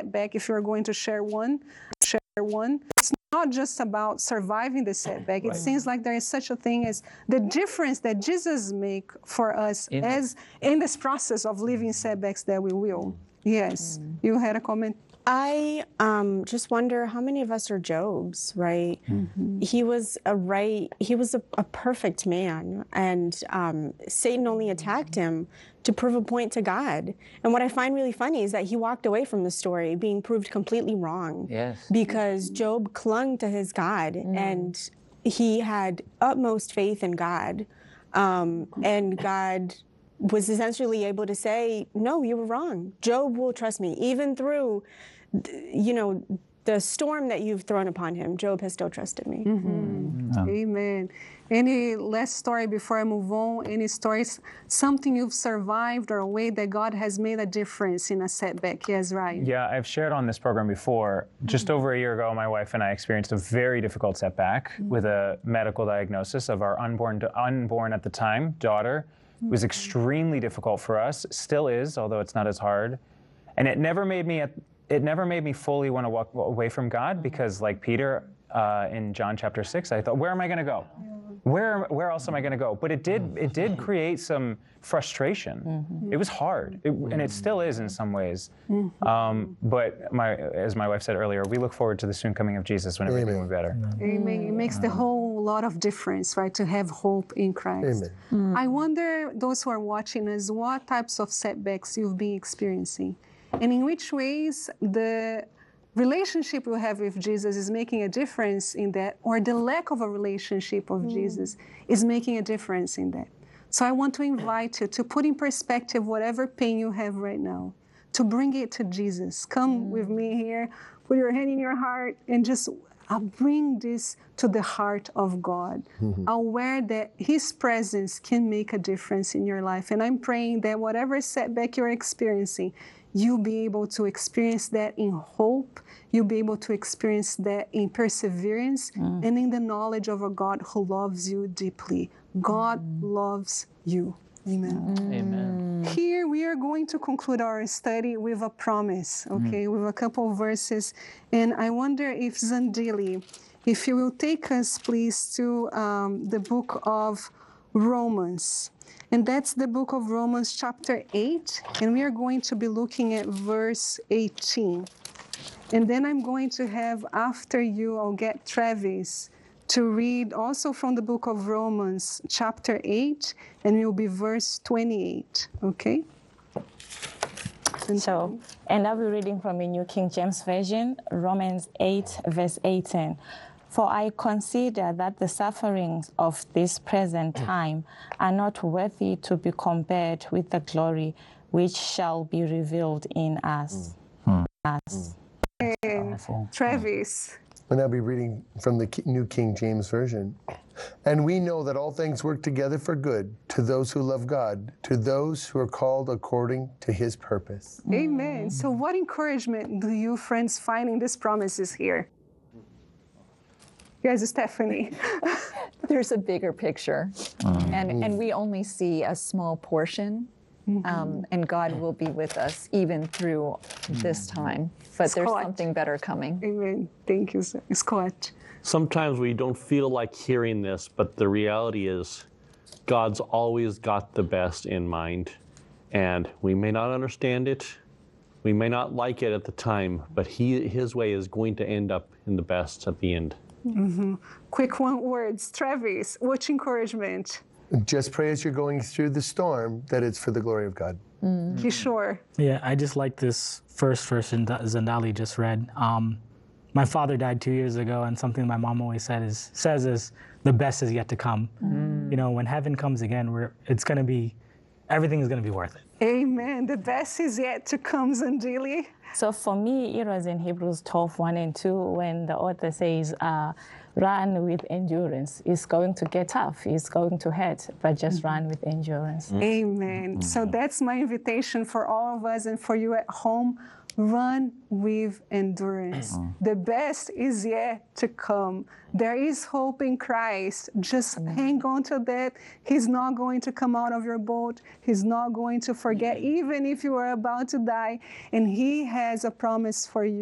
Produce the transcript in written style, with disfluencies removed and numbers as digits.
setback, if you're going to share one, it's not just about surviving the setback. It seems like there is such a thing as the difference that Jesus make for us as in this process of living setbacks that we will. Yes, you had a comment? I just wonder how many of us are Jobs, right? He was a perfect man, and Satan only attacked him to prove a point to God. And what I find really funny is that he walked away from the story being proved completely wrong. Yes. Because Job clung to his God, and he had utmost faith in God, and God was essentially able to say, no, you were wrong. Job will trust me. Even through, the storm that you've thrown upon him, Job has still trusted me. Amen. Any last story before I move on? Any stories, something you've survived or a way that God has made a difference in a setback? Yes, Ryan. Yeah, I've shared on this program before. Just over a year ago, my wife and I experienced a very difficult setback with a medical diagnosis of our unborn at the time daughter. It was extremely difficult for us, still is, although it's not as hard. And it never made me fully want to walk away from God, because like Peter in John chapter 6, I thought, where am I going to go? Where else am I going to go? But it did create some frustration. It was hard, and it still is in some ways. But as my wife said earlier, we look forward to the soon coming of Jesus when everything will be better. Amen. It makes the whole lot of difference, right, to have hope in Christ. I wonder, those who are watching us, what types of setbacks you've been experiencing, and in which ways the relationship you have with Jesus is making a difference in that, or the lack of a relationship of Jesus is making a difference in that. So I want to invite you to put in perspective whatever pain you have right now, to bring it to Jesus. Come with me here, put your hand in your heart, and just bring this to the heart of God, aware that His presence can make a difference in your life. And I'm praying that whatever setback you're experiencing, you'll be able to experience that in hope. You'll be able to experience that in perseverance and in the knowledge of a God who loves you deeply. God loves you. Amen. Amen. Here we are going to conclude our study with a promise, okay, with a couple of verses. And I wonder if Zandili, if you will take us, please, to the book of Romans. And that's the book of Romans chapter 8. And we are going to be looking at verse 18. And then I'm going to have, after you, I'll get Travis to read also from the book of Romans chapter 8. And it will be verse 28, okay? And I'll be reading from the New King James Version, Romans 8, verse 18. For I consider that the sufferings of this present time are not worthy to be compared with the glory which shall be revealed in us. Travis. And I'll be reading from the New King James Version. And we know that all things work together for good to those who love God, to those who are called according to His purpose. Amen. So what encouragement do you, friends, find in these promises here? Yes, Stephanie. There's a bigger picture, and we only see a small portion, and God will be with us even through this time. But there's something better coming. Amen. Thank you, sir. Scott. Sometimes we don't feel like hearing this, but the reality is God's always got the best in mind. And we may not understand it, we may not like it at the time, but His way is going to end up in the best at the end. Quick words. Travis, what encouragement? Just pray as you're going through the storm that it's for the glory of God. Kishore. Yeah, I just like this first verse Zandali just read. My father died 2 years ago, and something my mom always says is the best is yet to come. You know, when heaven comes again, everything is going to be worth it. Amen. The best is yet to come, Zandili. So for me, it was in Hebrews 12, 1 and 2, when the author says, run with endurance. It's going to get tough. It's going to hurt, but just run with endurance. Amen. So that's my invitation for all of us and for you at home. Run with endurance. The best is yet to come. There is hope in Christ. Just hang on to that. He's not going to come out of your boat. He's not going to forget, even if you are about to die. And He has a promise for you.